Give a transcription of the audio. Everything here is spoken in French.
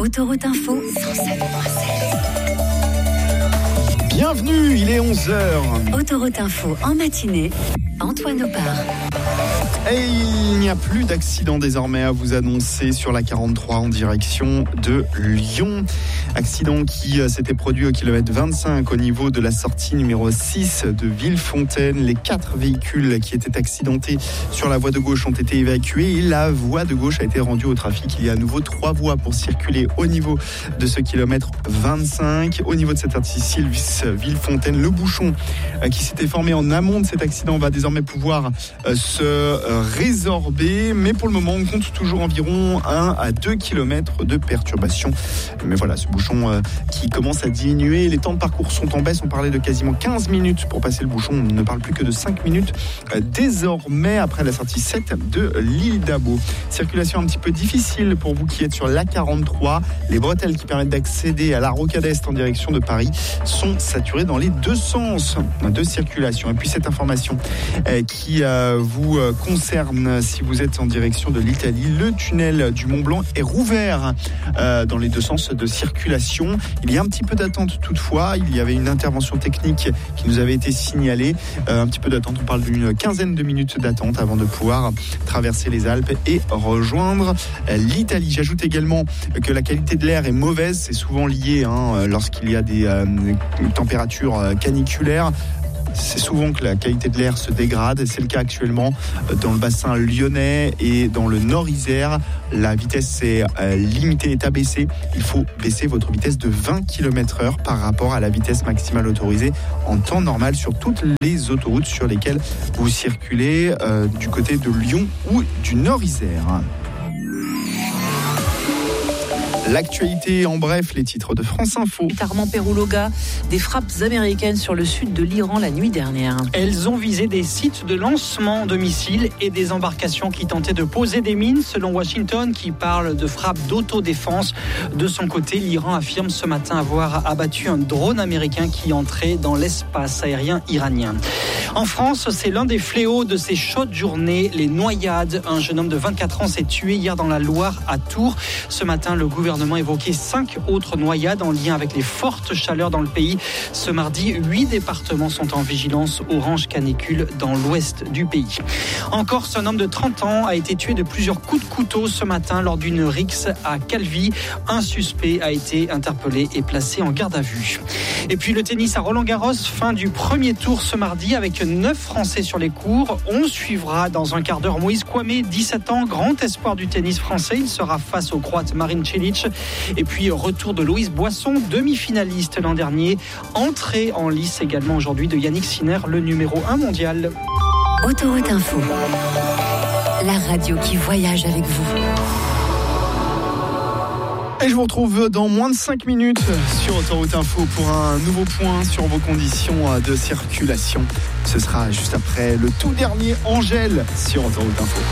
Autoroute Info, 107.7. Bienvenue, il est 11h. Autoroute Info en matinée, Antoine Opar. Et il n'y a plus d'accident désormais à vous annoncer sur la 43 en direction de Lyon. Accident qui s'était produit au kilomètre 25 au niveau de la sortie numéro 6 de Villefontaine. Les 4 véhicules qui étaient accidentés sur la voie de gauche ont été évacués et la voie de gauche a été rendue au trafic. Il y a à nouveau 3 voies pour circuler au niveau de ce kilomètre 25. Au niveau de cet artifice Villefontaine, le bouchon qui s'était formé en amont de cet accident va désormais pouvoir se résorber, mais pour le moment on compte toujours environ 1 à 2 km de perturbation. Mais voilà, ce bouchon qui commence à diminuer, les temps de parcours sont en baisse, on parlait de quasiment 15 minutes pour passer le bouchon, on ne parle plus que de 5 minutes désormais après la sortie 7 de l'île d'Abo. Circulation un petit peu difficile pour vous qui êtes sur l'A43, les bretelles qui permettent d'accéder à la Rocade Est en direction de Paris sont saturées dans les deux sens de circulation. Et puis cette information qui vous concerne si vous êtes en direction de l'Italie, le tunnel du Mont Blanc est rouvert dans les deux sens de circulation. Il y a un petit peu d'attente toutefois, il y avait une intervention technique qui nous avait été signalée, un petit peu d'attente, on parle d'une quinzaine de minutes d'attente avant de pouvoir traverser les Alpes et rejoindre l'Italie. J'ajoute également que la qualité de l'air est mauvaise, c'est souvent lié lorsqu'il y a des températures caniculaires. C'est souvent que la qualité de l'air se dégrade. C'est le cas actuellement dans le bassin lyonnais et dans le nord Isère. La vitesse est limitée, est abaissée. Il faut baisser votre vitesse de 20 km/h par rapport à la vitesse maximale autorisée en temps normal sur toutes les autoroutes sur lesquelles vous circulez du côté de Lyon ou du nord Isère. L'actualité en bref, les titres de France Info. Armand Perouloga, des frappes américaines sur le sud de l'Iran la nuit dernière. Elles ont visé des sites de lancement de missiles et des embarcations qui tentaient de poser des mines, selon Washington, qui parle de frappes d'autodéfense. De son côté, l'Iran affirme ce matin avoir abattu un drone américain qui entrait dans l'espace aérien iranien. En France, c'est l'un des fléaux de ces chaudes journées, les noyades. Un jeune homme de 24 ans s'est tué hier dans la Loire à Tours. Ce matin, le gouvernement évoquait 5 autres noyades en lien avec les fortes chaleurs dans le pays. Ce mardi, 8 départements sont en vigilance orange canicule dans l'ouest du pays. En Corse, un homme de 30 ans a été tué de plusieurs coups de couteau ce matin lors d'une rixe à Calvi. Un suspect a été interpellé et placé en garde à vue. Et puis le tennis à Roland-Garros, fin du premier tour ce mardi avec 9 Français sur les cours. On suivra dans un quart d'heure Moïse Kouamé, 17 ans, grand espoir du tennis français. Il sera face au Croate Marin Cilic. Et puis retour de Louise Boisson, demi-finaliste l'an dernier. Entrée en lice également aujourd'hui de Yannick Sinner, le numéro 1 mondial. Autoroute Info, la radio qui voyage avec vous. Et je vous retrouve dans moins de 5 minutes sur Autoroute Info pour un nouveau point sur vos conditions de circulation. Ce sera juste après le tout dernier Angèle sur Autoroute Info.